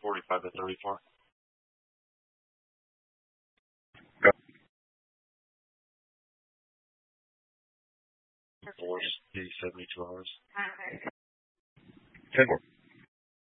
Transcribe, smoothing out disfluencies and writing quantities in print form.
45 to 34. Go. 4, 72 hours. 10 more.